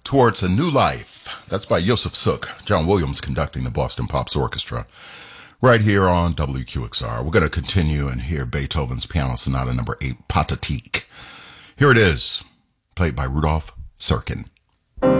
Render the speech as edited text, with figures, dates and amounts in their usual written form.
Towards a New Life. That's by Joseph Suk. John Williams conducting the Boston Pops Orchestra. Right here on WQXR. We're going to continue and hear Beethoven's Piano Sonata number 8, Pathetique. Here it is, played by Rudolf Serkin.